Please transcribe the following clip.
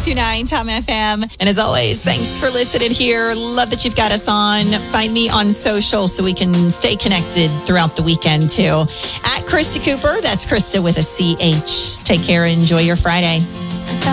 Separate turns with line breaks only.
92.9 Tom FM. And as always, thanks for listening here. Love that you've got us on. Find me on social so we can stay connected throughout the weekend too. At Krista Cooper, that's Krista with a CH. Take care and enjoy your Friday.